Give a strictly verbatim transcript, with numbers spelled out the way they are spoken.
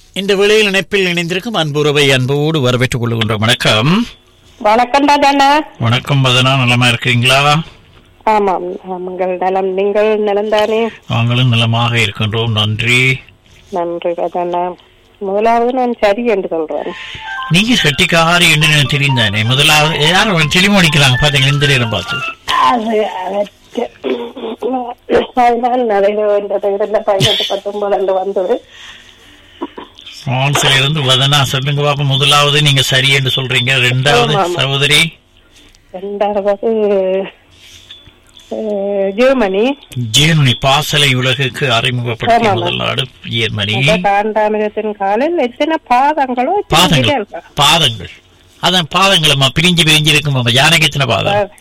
இந்த வேளையில் இணைப்பில் இணைந்திருக்கும் அன்புறவை அன்போடு வரவேற்றுக் கொள்கின்றோம். வணக்கம். வணக்கம் ராஜாண்ணா. வணக்கம் பதனா, நலமா இருக்கிறீங்களா? ஆமாம், ஆமாங்கள் நலம். நீங்கள் நலம்தானே? நாங்களும் நலமாக இருக்கின்றோம், நன்றி. நன்றி ராஜாண்ணா. முதலாவது நான் சரி என்று சொல்றேன். நீங்க கட்டிக்காரி என்று எனக்கு தெரிந்தானே. முதலாவது யாரும் டெலிமோனிக்கிறாங்க பாத்தீங்க இந்த நேரம் பார்த்து. அது அதனால் நிறைய பதினெட்டு பத்தொன்பது அன்று வந்தது. பிரான்ஸ்ல இருந்து வதனா சொல்லுங்க பாப்பா. முதலாவது நீங்க சரி என்று சொல்றீங்க. ரெண்டாவது சகோதரி? ரெண்டாவது ஜெர்மனி. ஜெர்மனி பாசலை உலகுக்கு அறிமுகப்படுத்திய முதல் நாடு ஜெர்மனி. காண்டாமிரத்தின் காலில் எத்தனை பாதங்களோ பாதங்கள் பாதங்கள் அதான் பாதங்களம்மா பிரிஞ்சு பிரிஞ்சு இருக்கும். யானைக்கு எத்தனை பாதம்?